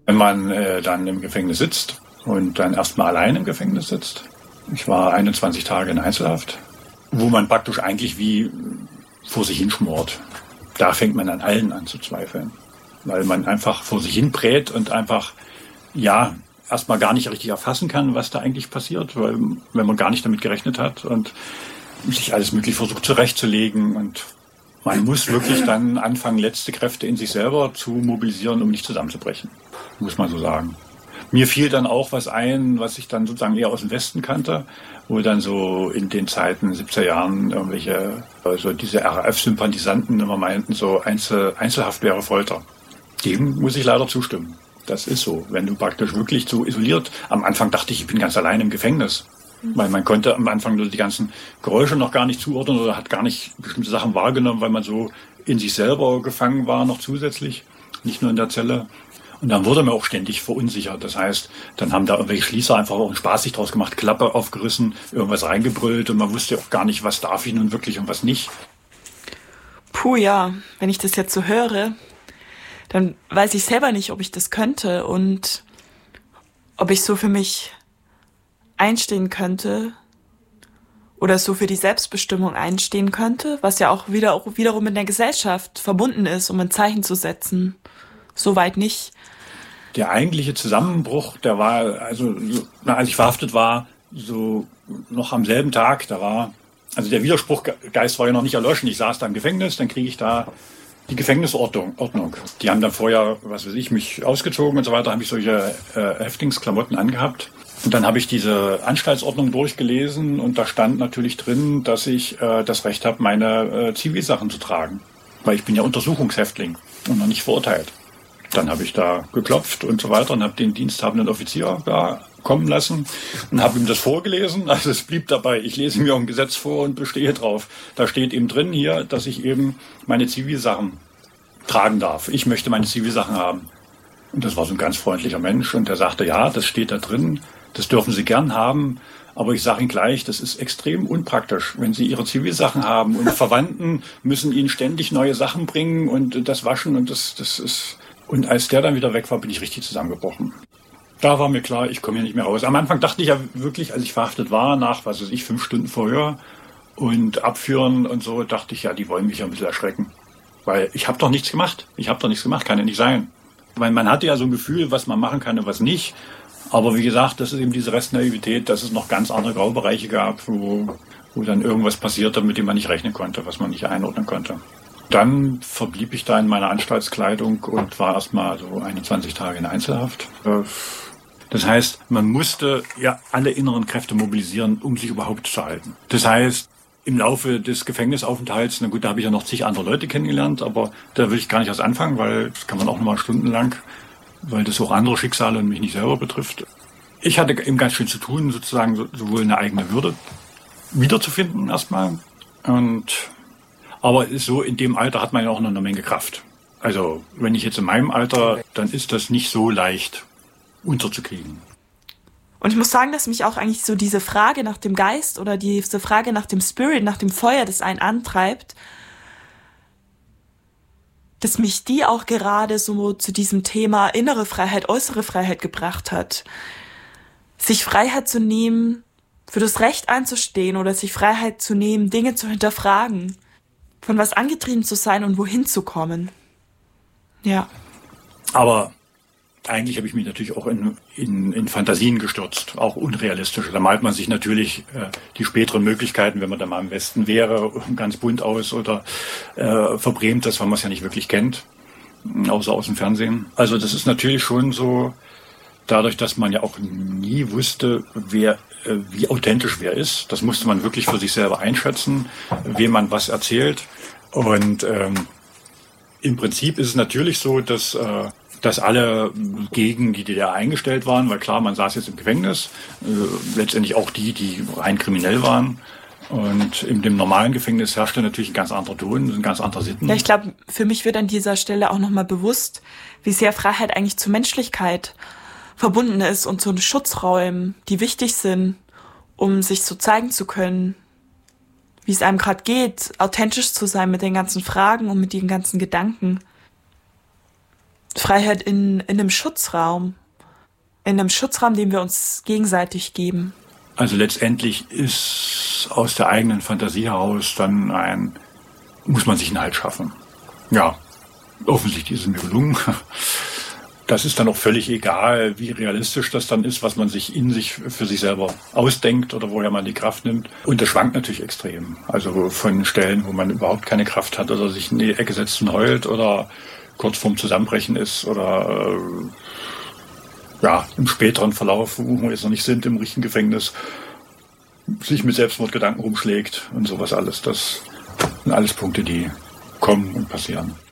Wenn man dann im Gefängnis sitzt und dann erstmal allein im Gefängnis sitzt. Ich war 21 Tage in Einzelhaft, wo man praktisch eigentlich wie vor sich hinschmort. Da fängt man an allen an zu zweifeln, weil man einfach vor sich hin brät und einfach, ja, erstmal gar nicht richtig erfassen kann, was da eigentlich passiert, weil wenn man gar nicht damit gerechnet hat und sich alles möglich versucht zurechtzulegen und man muss wirklich dann anfangen, letzte Kräfte in sich selber zu mobilisieren, um nicht zusammenzubrechen, muss man so sagen. Mir fiel dann auch was ein, was ich dann sozusagen eher aus dem Westen kannte, wo dann so in den Zeiten, 70er Jahren, irgendwelche, also diese RAF-Sympathisanten immer meinten, so Einzelhaft wäre Folter. Dem muss ich leider zustimmen. Das ist so. Wenn du praktisch wirklich so isoliert, am Anfang dachte ich bin ganz allein im Gefängnis. Weil man konnte am Anfang nur die ganzen Geräusche noch gar nicht zuordnen oder hat gar nicht bestimmte Sachen wahrgenommen, weil man so in sich selber gefangen war, noch zusätzlich, nicht nur in der Zelle. Und dann wurde man auch ständig verunsichert. Das heißt, dann haben da irgendwelche Schließer einfach auch einen Spaß sich draus gemacht, Klappe aufgerissen, irgendwas reingebrüllt und man wusste auch gar nicht, was darf ich nun wirklich und was nicht. Puh, ja, wenn ich das jetzt so höre, dann weiß ich selber nicht, ob ich das könnte und ob ich so für mich einstehen könnte oder so für die Selbstbestimmung einstehen könnte, was ja auch wiederum in der Gesellschaft verbunden ist, um ein Zeichen zu setzen. Soweit nicht. Der eigentliche Zusammenbruch, der war, also als ich verhaftet war, so noch am selben Tag, also der Widerspruchgeist war ja noch nicht erloschen. Ich saß da im Gefängnis, dann kriege ich da die Gefängnisordnung. Die haben dann vorher, mich ausgezogen und so weiter, habe ich solche Häftlingsklamotten angehabt. Und dann habe ich diese Anstaltsordnung durchgelesen und da stand natürlich drin, dass ich das Recht habe, meine Zivilsachen zu tragen. Weil ich bin ja Untersuchungshäftling und noch nicht verurteilt. Dann habe ich da geklopft und so weiter und habe den diensthabenden Offizier da kommen lassen und habe ihm das vorgelesen. Also es blieb dabei, ich lese mir ein Gesetz vor und bestehe drauf. Da steht eben drin hier, dass ich eben meine Zivilsachen tragen darf. Ich möchte meine Zivilsachen haben. Und das war so ein ganz freundlicher Mensch und der sagte, ja, das steht da drin, das dürfen Sie gern haben. Aber ich sage Ihnen gleich, das ist extrem unpraktisch, wenn Sie Ihre Zivilsachen haben und Verwandten müssen Ihnen ständig neue Sachen bringen und das waschen und das ist... Und als der dann wieder weg war, bin ich richtig zusammengebrochen. Da war mir klar, ich komme hier nicht mehr raus. Am Anfang dachte ich ja wirklich, als ich verhaftet war, nach, 5 Stunden Verhör und Abführen und so, dachte ich, ja, die wollen mich ja ein bisschen erschrecken. Weil ich habe doch nichts gemacht. Kann ja nicht sein. Weil man hatte ja so ein Gefühl, was man machen kann und was nicht. Aber wie gesagt, das ist eben diese Restnaivität, dass es noch ganz andere Graubereiche gab, wo dann irgendwas passierte, mit dem man nicht rechnen konnte, was man nicht einordnen konnte. Dann verblieb ich da in meiner Anstaltskleidung und war erstmal so 21 Tage in Einzelhaft. Das heißt, man musste ja alle inneren Kräfte mobilisieren, um sich überhaupt zu halten. Das heißt, im Laufe des Gefängnisaufenthalts, na gut, da habe ich ja noch zig andere Leute kennengelernt, aber da will ich gar nicht erst anfangen, weil das kann man auch noch mal stundenlang, weil das auch andere Schicksale und mich nicht selber betrifft. Ich hatte eben ganz schön zu tun, sozusagen sowohl eine eigene Würde wiederzufinden erstmal aber so in dem Alter hat man ja auch noch eine Menge Kraft. Also wenn ich jetzt in meinem Alter, dann ist das nicht so leicht unterzukriegen. Und ich muss sagen, dass mich auch eigentlich so diese Frage nach dem Geist oder diese Frage nach dem Spirit, nach dem Feuer, das einen antreibt, dass mich die auch gerade so zu diesem Thema innere Freiheit, äußere Freiheit gebracht hat. Sich Freiheit zu nehmen, für das Recht einzustehen oder sich Freiheit zu nehmen, Dinge zu hinterfragen. Von was angetrieben zu sein und wohin zu kommen. Ja. Aber eigentlich habe ich mich natürlich auch in Fantasien gestürzt, auch unrealistisch. Da malt man sich natürlich die späteren Möglichkeiten, wenn man da mal im Westen wäre, ganz bunt aus oder verbrämt das, weil man es ja nicht wirklich kennt, außer aus dem Fernsehen. Also das ist natürlich schon so, dadurch, dass man ja auch nie wusste, wie authentisch wer ist. Das musste man wirklich für sich selber einschätzen, wem man was erzählt. Und im Prinzip ist es natürlich so, dass alle gegen die DDR eingestellt waren, weil klar, man saß jetzt im Gefängnis, letztendlich auch die rein kriminell waren. Und in dem normalen Gefängnis herrschte natürlich ein ganz anderer Ton, ein ganz anderer Sitten. Ja, ich glaube, für mich wird an dieser Stelle auch nochmal bewusst, wie sehr Freiheit eigentlich zur Menschlichkeit verbunden ist und zu Schutzräumen, die wichtig sind, um sich so zeigen zu können, wie es einem gerade geht, authentisch zu sein mit den ganzen Fragen und mit den ganzen Gedanken. Freiheit in einem Schutzraum. In einem Schutzraum, den wir uns gegenseitig geben. Also letztendlich ist aus der eigenen Fantasie heraus dann muss man sich einen Halt schaffen. Ja, offensichtlich ist es mir gelungen. Das ist dann auch völlig egal, wie realistisch das dann ist, was man sich in sich für sich selber ausdenkt oder woher man die Kraft nimmt. Und das schwankt natürlich extrem. Also von Stellen, wo man überhaupt keine Kraft hat oder sich in die Ecke setzt und heult oder kurz vorm Zusammenbrechen ist oder im späteren Verlauf, wo wir jetzt noch nicht sind, im richtigen Gefängnis, sich mit Selbstmordgedanken rumschlägt und sowas alles. Das sind alles Punkte, die kommen und passieren.